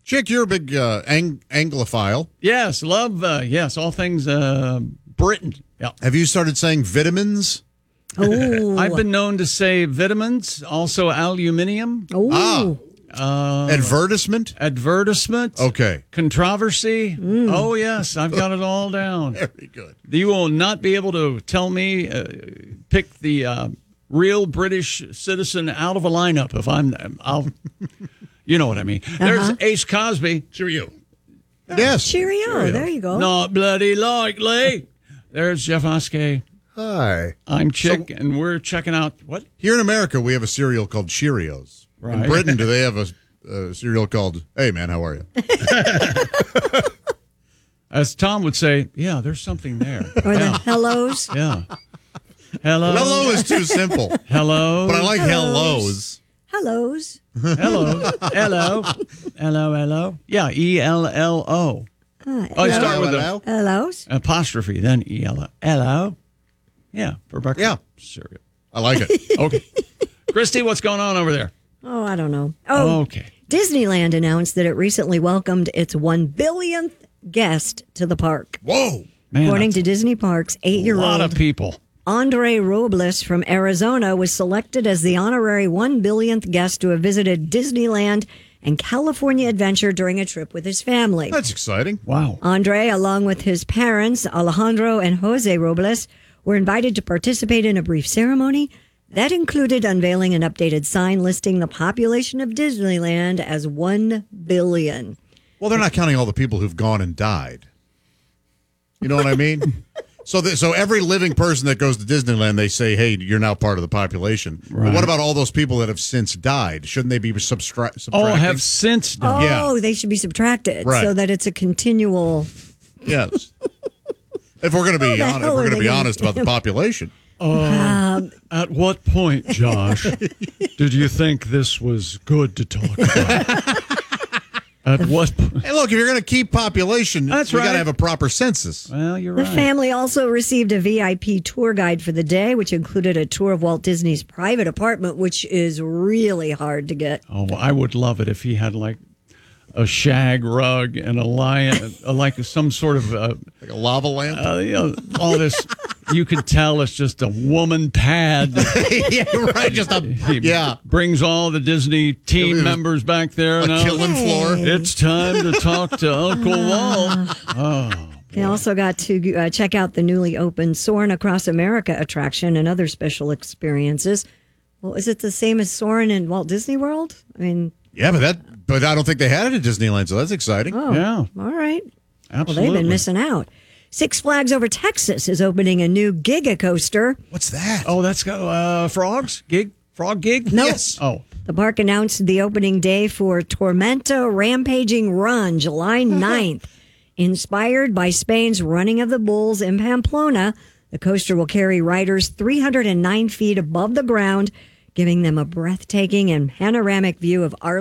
Chick, you're a big Anglophile. Yes, love, all things Britain. Yeah. Have you started saying vitamins? Oh, I've been known to say vitamins, also aluminium, oh, Advertisement? advertisement, Okay. controversy. Oh, yes, I've got it all down. Very good. You will not be able to tell me, pick the real British citizen out of a lineup if I'll, you know what I mean. There's Ace Cosby. Cheerio. Yes. Cheerio. There you go. Not bloody likely. There's Jeff Oskey. Hi. I'm Chick, and we're checking out what? Here in America, we have a cereal called Cheerios. Right. In Britain, do they have a cereal called, hey, man, how are you? As Tom would say, yeah, there's something there. Or the hellos. Yeah. Hello. Hello is too simple. Hello. But I like hellos. Hellos. Hello. Hello. Hello. Hello. Yeah. ELLO. I start with a Hellos. apostrophe, then ELO. Hello. Yeah. For breakfast. Yeah. Cereal. I like it. Okay. Christy, what's going on over there? Oh, I don't know. Oh, Okay. Disneyland announced that it recently welcomed its 1 billionth guest to the park. Whoa. Man, According that's to Disney Parks, a lot 8-year-old of people. Andre Robles from Arizona was selected as the honorary 1 billionth guest to have visited Disneyland and California Adventure during a trip with his family. That's exciting. Wow. Andre, along with his parents, Alejandro and Jose Robles, were invited to participate in a brief ceremony that included unveiling an updated sign listing the population of Disneyland as 1 billion. Well, they're not counting all the people who've gone and died. You know what I mean? So every living person that goes to Disneyland, they say, hey, you're now part of the population. Right. But what about all those people that have since died? Shouldn't they be subtracting? Oh, have since done. Oh, they should be subtracted Right. so that it's a continual. Yes. If we're going to be the honest, if hell we're are going to they be gonna honest about the population. At what point, Josh, did you think this was good to talk about? At what point? Hey, look, if you're going to keep population, That's we got right. to have a proper census. Well, you're The right. family also received a VIP tour guide for the day, which included a tour of Walt Disney's private apartment, which is really hard to get. Oh, I would love it if he had like a shag rug and a lion, like some sort of, Like a lava lamp. all this. You could tell it's just a woman pad. Yeah, right. Just He brings all the Disney team members back there. a Now. killing floor. It's time to talk to Uncle Walt. Oh, They also got to check out the newly opened Soarin' Across America attraction and other special experiences. Well, is it the same as Soarin' in Walt Disney World? I mean, Yeah, but I don't think they had it at Disneyland, so that's exciting. oh, Yeah. all right. absolutely. Well, they've been missing out. Six Flags Over Texas is opening a new Giga Coaster. What's that? Oh, that's got frogs? Frog gig? No. Yes. Oh, The park announced the opening day for Tormenta Rampaging Run, July 9th. Inspired by Spain's Running of the Bulls in Pamplona, the coaster will carry riders 309 feet above the ground, giving them a breathtaking and panoramic view of